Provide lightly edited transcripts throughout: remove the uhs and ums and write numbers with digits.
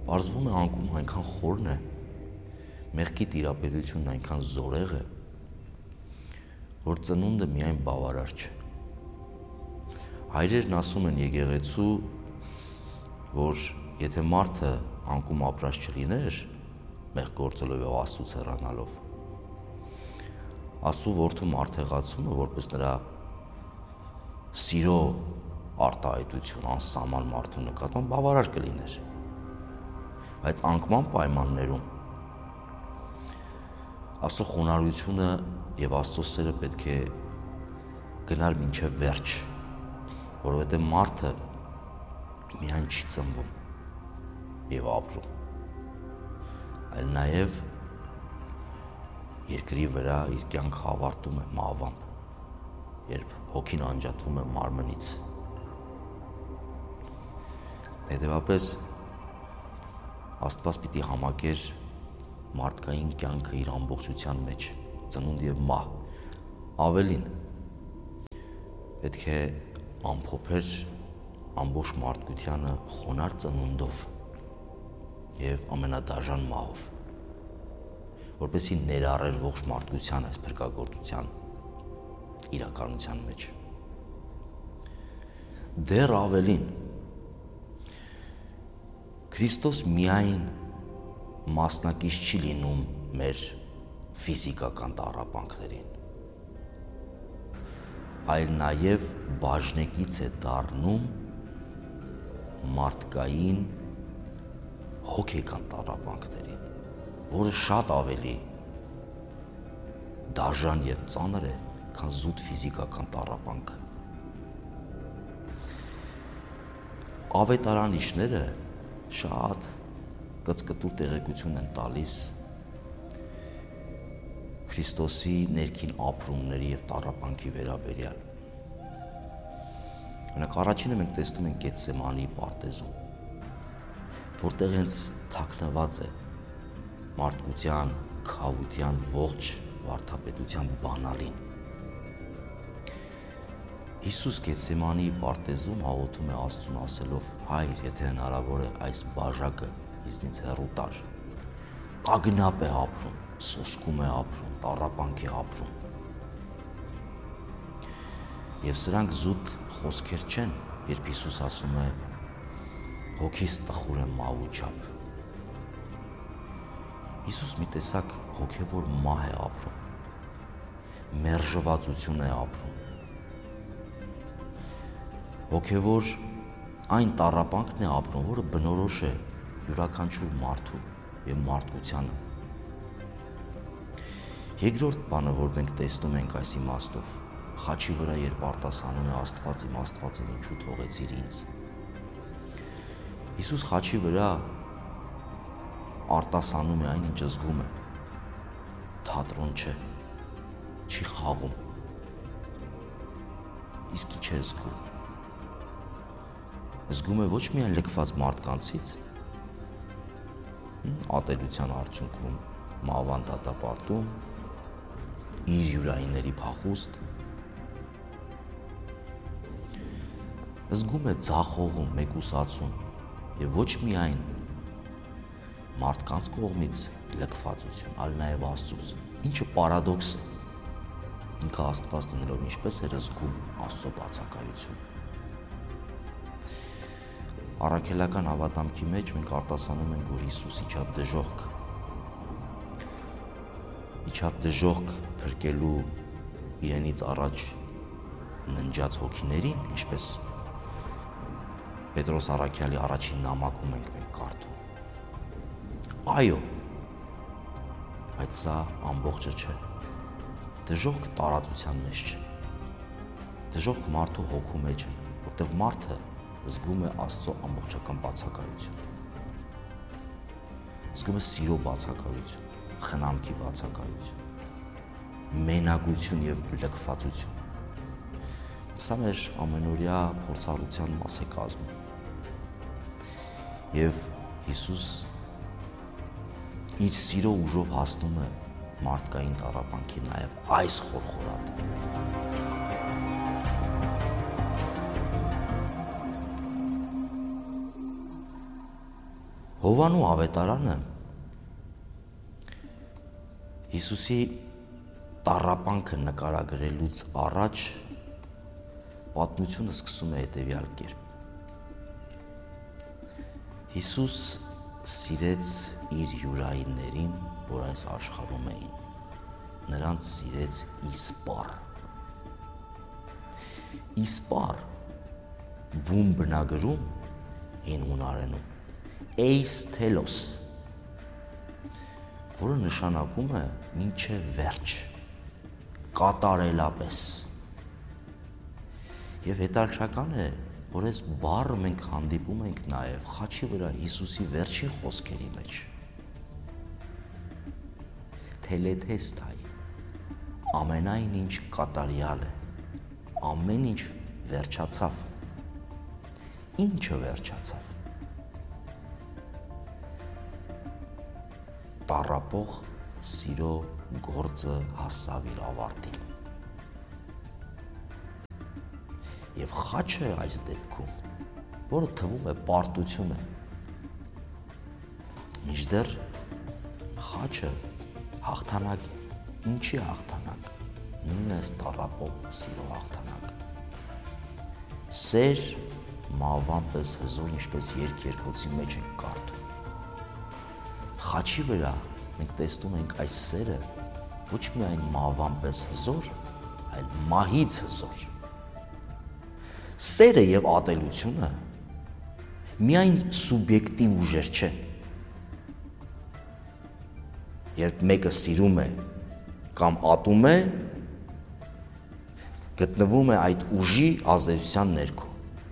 Պարզվում է անկում այնքան խորն է, մեղքի տիրապետությունն այնքան զորեղ է, որ ծնունդը միայն բավարար չէ։ Հայրերն ասում են եկեղեցու, որ եթե մարդը անկում ապրած չլիներ, մեղք գործելով եւ Աստծուց հեռանալով, Աստծու որդու մարդեղացումը, որպես նրա սիրո արտահայտություն անսահման մարդու նկատմամբ բավարար կլիներ։ Բայց անկման պայմաններում Աստծո խոնարհությունը եւ Աստծո սերը պետք է գնար մինչեւ վերջ, որովհետեւ մարդը միայն չի ծնվում եւ ապրում, այլ նաեւ երկրի վրա իր կյանքը ավարտում է մահվամբ, երբ հոգին անջատվում է մարմնից։ Հետևաբար Աստված պիտի համակեր մարդկային կյանքը իր ամբողջության մեջ, ծնունդ եւ մահ։ Ավելին, պետք է ամփոփեր ամբողջ մարդկությանը խոնարհ ծնունդով եւ ամենադաժան մահով, որպեսզի ներառեր ողջ մարդկության այս փրկagorցության իրականության մեջ։ Դեռ ավելին, Քրիստոս միայն մասնակից չի լինում մեր ֆիզիկական տառապանքներին, այլ նաև բաժնեկից է դառնում մարդկային հոգեկան տառապանքներին, որը շատ ավելի դաժան եւ ծանր է, քան զուտ ֆիզիկական տառապանքը։ Ավետարանիչները շատ կծկտուր տեղեկություն են տալիս Քրիստոսի ներքին ապրումների եւ տառապանքի վերաբերյալ։ Օրինակ առաջինը մենք տեսնում ենք Գեթսեմանի պարտեզում, որտեղ հենց թաքնված է մարդկության, քավության ողջ վարդապետության բանալին։ Հիսուս Գեթսեմանի պարտեզում աղոթում է Աստծուն ասելով. «Հայր, եթե հնարավոր է, այս բաժակը ինձնից հեռու տար»։ Ագնապ է ապրում, սոսկում է ապրում, տառապանք է ապրում։ Եվ սրանք զուտ խոսքեր չեն, երբ Հիսուս ասում է. «Հոգիս տխուր է մահու չափ»։ Հիսուս մի տեսակ հոգևոր մահ է ապրում, մերժվածություն է ապրում, հոգևոր այն տառապանքն է ապրում, որը բնորոշ է յուրաքանչյուր մարդու եւ մարդկությանը։ Երկրորդ բանը, որ մենք տեսնում ենք այս իմաստով, խաչի վրա երբ արտասանում է Աստված իմ Աստվածը ինչու թողեցիր ինձ։ Հիսուս խաչի վրա արտասանում է այն, ինչ զգում է։ Թատրոն չէ, չի խաղում։ Իսկ ինչ է զգում։ Զգում է ոչ միայն լքված մարդկանցից, ատելության արդյունքում մահվան դատապարտում, իր յուրայինների փախուստ, զգում է ձախողում, մեկուսացում եւ ոչ միայն մարդկանց կողմից լքվածություն, այլ նաեւ Աստծուց, ինչը պարադոքս է։ Ինքը Աստված լինելով ինչպես էր զգում Աստծո բացակայություն։ Առաքելական հավատամքի մեջ մենք արտասանում ենք, որ Հիսուս իջավ դժոխք փրկելու իրենից առաջ ննջած հոգիներին, ինչպես Պետրոս առաքյալի առաջին նամակում ենք մենք կարդում։ Այո, բայց սա ամբողջը չէ։ Դժոխքը տարածության մեջ չէ։ Դժոխքը մարդու հոգու մեջ է, որտեղ մարդը զգում է Աստծո ամբողջական բացակայություն։ Զգում է սիրո բացակայություն, խնամքի բացակայություն, մենակություն եւ լքվածություն։ Սա մեր ամենօրյա փորձառության մաս է կազմում։ Եվ Հիսուս իր սիրո ուժով հասնում է մարդկային տառապանքի նաեւ այս խորխորատը։ Հովանու ավետարանը Հիսուսի տառապանքը նկարագրելուց առաջ պատմությունը սկսում է հետևյալ կերպ. Հիսուս սիրեց իր յուրայիններին, որ այս աշխարհում էին, նրանց սիրեց իսպառ։ Իսպառ բուն բնագրում հին հունարենում էյս թելոս, որը նշանակում է մինչև վերջ, կատարելապես։ Եվ հետաքրքրական է, որ այս բառը մենք հանդիպում ենք նաև խաչի վրա Հիսուսի վերջին խոսքերի մեջ։ Թելեթեստայ, ամենայն ինչ կատարյալ է, ամեն ինչ վերջացավ։ Ինչը վերջացավ։ Տառապող սիրո գործը հասավ իր ավարտին։ Եվ խաչը այս դեպքում, որը թվում է պարտություն է, մինչդեռ խաչը հաղթանակ է։ Ինչի հաղթանակ։ Նույնպես տառապող սիրո հաղթանակ։ Սեր մահվան պես հզոր, ինչպես երկերկոցի մեջ ենք կարդում։ Խաչի վրա մենք տեսնում ենք այս սերը ոչ միայն մահվան պես հզոր, այլ մահից հզոր։ Սերը եւ ատելությունը միայն սուբյեկտիվ ուժեր չեն։ Երբ մեկը սիրում է կամ ատում է, գտնվում է այդ ուժի ազդեցության ներքո։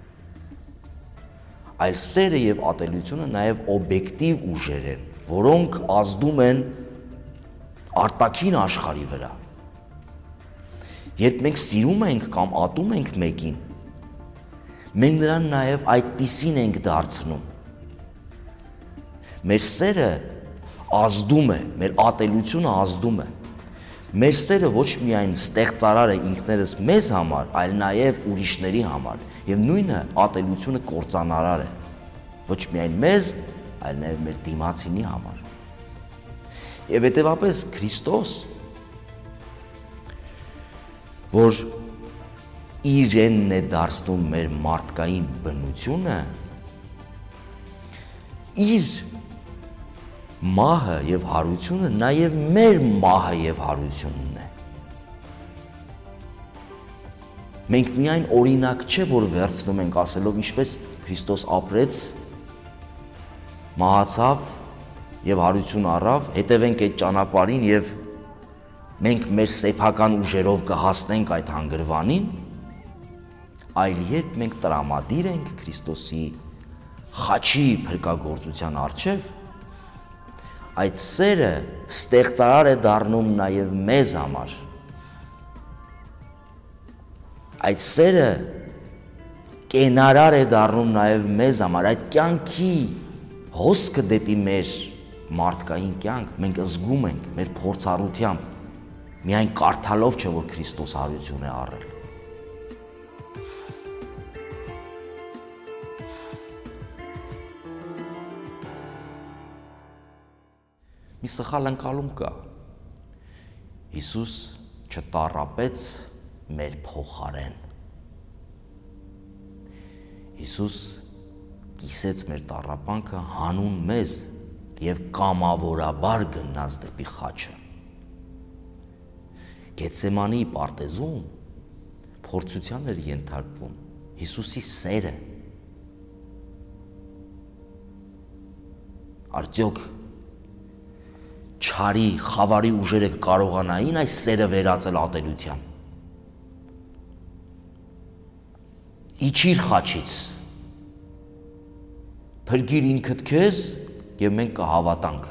Այլ սերը եւ ատելությունը նաեւ օբյեկտիվ ուժեր են, որոնք ազդում են արտաքին աշխարհի վրա։ Երբ մենք սիրում ենք կամ ատում ենք մեկին, մենք նրան նաև այդպիսին ենք դարձնում։ Մեր սերը ազդում է, մեր ատելությունը ազդում է։ Մեր սերը ոչ միայն ստեղծարար է ինքներս մեզ համար, այլ նաև ուրիշների համար։ Եվ նույնը ատելությունը կործանարար է։ Ոչ միայն մեզ, այլ նաև մեր դիմացինի համար։ Եվ հետևապես Քրիստոս, որ իրենն է դարձնում մեր մարդկային բնությունը, իր մահը եւ հարությունը նաեւ մեր մահը եւ հարությունն է։ Մենք միայն օրինակ չէ, որ վերցնում ենք ասելով ինչպես Քրիստոս ապրեց, մահացավ եւ հարություն առավ, հետևենք այդ ճանապարհին եւ մենք մեր սեփական ուժերով կհասնենք այդ հանգրվանին, այլ երբ մենք տրամադիր ենք Քրիստոսի խաչի փրկագործության առջև, այդ սերը ստեղծարար է դառնում նաև մեզ համար։ Այդ սերը կենարար է դառնում նաև մեզ համար, այդ կյանքի հոսքը դեպի մեր մարդկային կյանք մենք զգում ենք մեր փորձառությամբ, միայն կարդալով չէ, որ Քրիստոս հարություն է առել։ Մի սխալ ընկալում կա։ Հիսուս չտառապեց մեր փոխարեն։ Հիսուս կիսեց մեր տառապանքը հանուն մեզ եւ կամավորաբար գնաց դեպի խաչը։ Գեթսեմանի պարտեզում փորձության էր ենթարկվում Հիսուսի սերը։ Արդյոք չարի, խավարի ուժերը կարողանային այս սերը վերածել ատելության։ Իջիր խաչից, փրկիր ինքդ քեզ եւ մենք կհավատանք։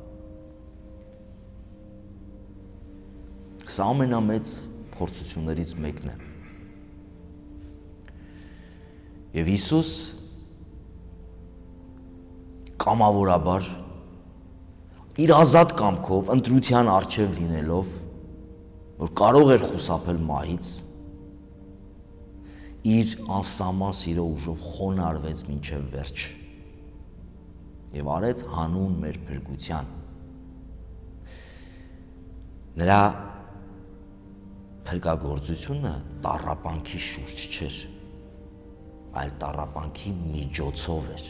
Սա ամենամեծ փորձություններից մեկն է։ Եվ Հիսուս կամավորաբար իր ազատ կամքով, ընտրության առջև լինելով, որ կարող էր խուսափել մահից, իր անսահման սիրո ուժով խոնարհվեց մինչև վերջ։ եւ արեց հանուն մեր փրկության։ Նրա փրկագործությունը տառապանքի շուրջ չէր, այլ տառապանքի միջոցով էր։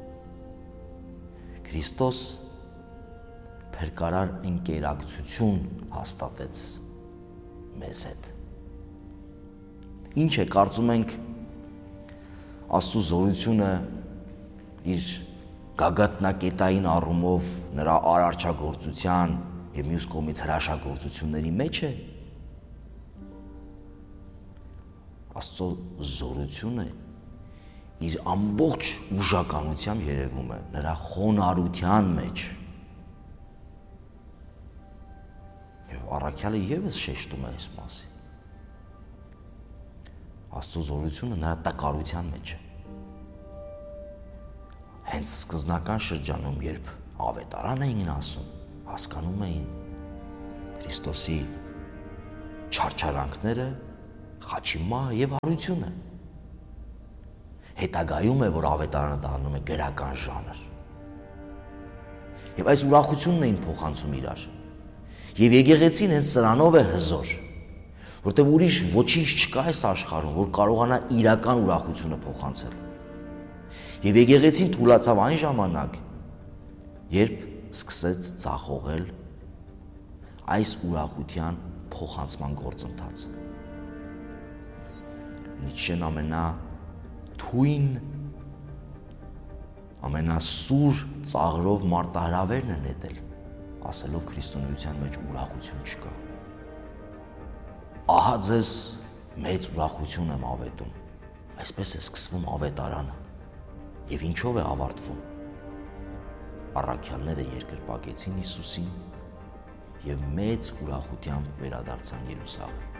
Քրիստոս փրկարար ընկերակցություն հաստատեց մեզ հետ։ Ինչ է, կարծում ենք Աստծո զորությունը իր գագաթնակետային առումով նրա արարչագործության եւ մյուս կողմից հրաշագործությունների մեջ է։ Աստծո զորությունը իր ամբողջ ուժականությամբ երևում է նրա խոնարհության մեջ։ Եվ առաքյալը եւս շեշտում է այս մասին։ Աստծո զորությունը նրա տկարության մեջ է։ Հենց սկզբնական շրջանում, երբ ավետարան էին ասում, հասկանում էին Քրիստոսի չարչարանքները, խաչի մահը եւ առությունը։ Հետագայում է, որ ավետարանը դառնում է գրական ժանր։ Եվ այս ուրախությունն էին փոխանցում իրար։ Եվ եկեղեցին հենց սրանով է հզոր, որտեղ ուրիշ ոչինչ չկա այս աշխարհում, որ կարողանա իրական ուրախությունը փոխանցել։ Եվ եկեղեցին թուլացավ այն ժամանակ, երբ սկսեց ձախողել այս ուրախության փոխանցման գործընթացը։ Նիցշեն ամենաթույն, ամենասուր ծաղրով մարտահրավերն է նետել, ասելով քրիստոնեության մեջ ուրախություն չկա։ Ահա ձեզ մեծ ուրախություն եմ ավետում։ Այսպես է սկսվում ավետարանը։ Եվ ինչով է ավարտվում։ Առաքյալները երկրպագեցին Հիսուսին եւ մեծ ուրախությամբ վերադարձան Երուսաղեմ։